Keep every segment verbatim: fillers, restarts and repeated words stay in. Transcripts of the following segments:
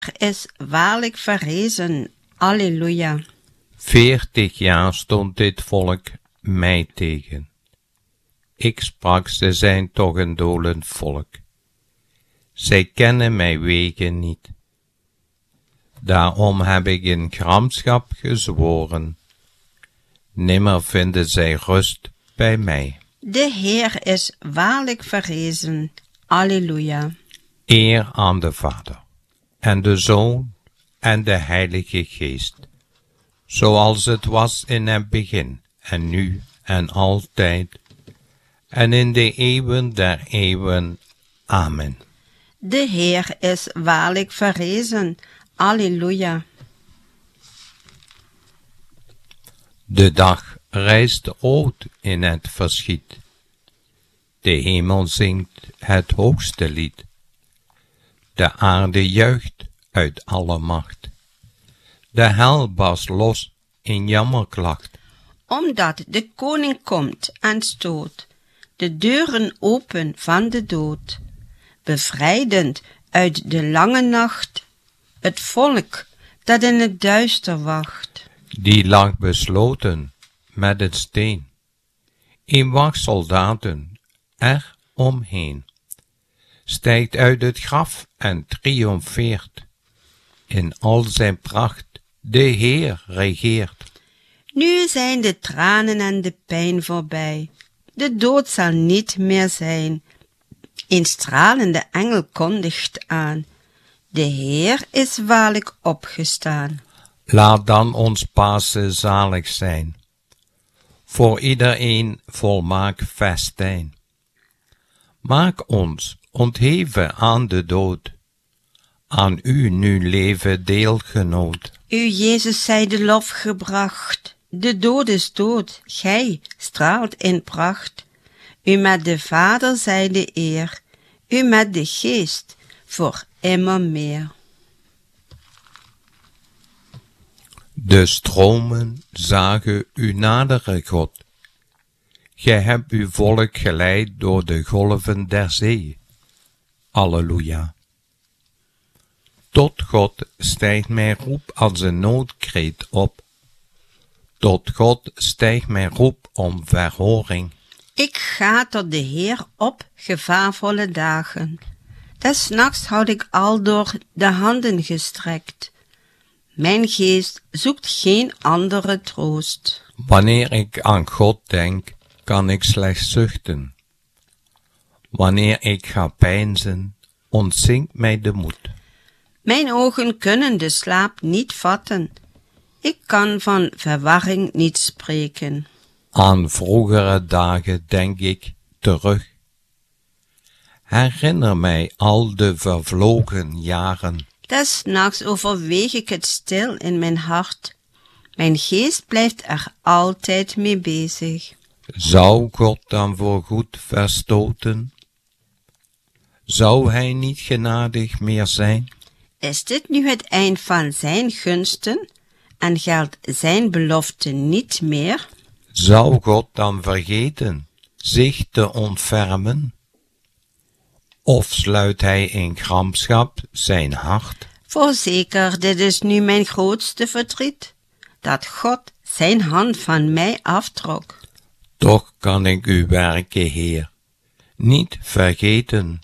is waarlijk verrezen. Alleluia. Veertig jaar stond dit volk mij tegen. Ik sprak, ze zijn toch een dolend volk. Zij kennen mijn wegen niet. Daarom heb ik in gramschap gezworen. Nimmer vinden zij rust bij mij. De Heer is waarlijk verrezen. Alleluia. Eer aan de Vader, en de Zoon, en de Heilige Geest, zoals het was in het begin, en nu, en altijd, en in de eeuwen der eeuwen. Amen. De Heer is waarlijk verrezen. Alleluia. De dag rijst rood in het verschiet. De hemel zingt het hoogste lied. De aarde juicht uit alle macht. De hel barst los in jammerklacht. Omdat de koning komt en stoot de deuren open van de dood, bevrijdend uit de lange nacht het volk dat in het duister wacht. Die lag besloten met het steen, een wacht soldaten er omheen, stijgt uit het graf en triomfeert, in al zijn pracht de Heer regeert. Nu zijn de tranen en de pijn voorbij, de dood zal niet meer zijn. Een stralende engel kondigt aan, de Heer is waarlijk opgestaan. Laat dan ons Pasen zalig zijn, voor iedereen volmaakt festijn. Maak ons ontheven aan de dood, aan u nu leven deelgenoot. U Jezus zij de lof gebracht, de dood is dood, gij straalt in pracht. U met de Vader zij de eer, u met de Geest voor immer meer. De stromen zagen u naderen, God. Gij hebt uw volk geleid door de golven der zee. Alleluia. Tot God stijgt mijn roep als een noodkreet op. Tot God stijgt mijn roep om verhoring. Ik ga tot de Heer op gevaarvolle dagen. Des nachts houd ik aldoor de handen gestrekt. Mijn geest zoekt geen andere troost. Wanneer ik aan God denk, kan ik slechts zuchten. Wanneer ik ga peinzen, ontzinkt mij de moed. Mijn ogen kunnen de slaap niet vatten. Ik kan van verwarring niet spreken. Aan vroegere dagen denk ik terug. Herinner mij al de vervlogen jaren. Des nachts overweeg ik het stil in mijn hart. Mijn geest blijft er altijd mee bezig. Zou God dan voorgoed verstoten? Zou hij niet genadig meer zijn? Is dit nu het eind van zijn gunsten en geldt zijn belofte niet meer? Zou God dan vergeten zich te ontfermen? Of sluit hij in gramschap zijn hart? Voorzeker, dit is nu mijn grootste verdriet, dat God zijn hand van mij aftrok. Toch kan ik uw werken, Heer, niet vergeten.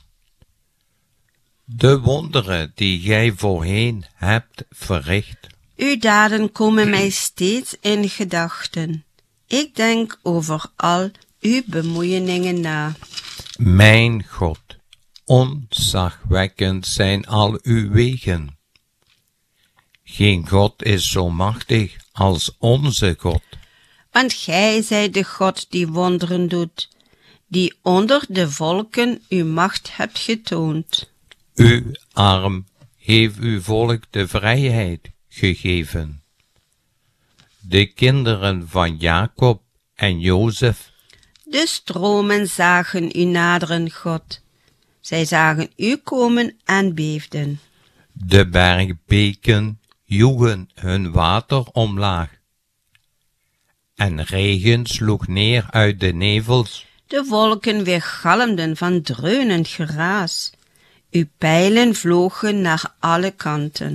De wonderen die gij voorheen hebt verricht. Uw daden komen mij steeds in gedachten. Ik denk over al uw bemoeieningen na. Mijn God, ontzagwekkend zijn al uw wegen. Geen God is zo machtig als onze God. Want gij zijt de God die wonderen doet, die onder de volken uw macht hebt getoond. Uw arm heeft uw volk de vrijheid gegeven. De kinderen van Jacob en Jozef. De stromen zagen u naderen, God. Zij zagen u komen en beefden. De bergbeken joegen hun water omlaag. En regen sloeg neer uit de nevels. De wolken weergalmden van dreunend geraas. Uw pijlen vlogen naar alle kanten.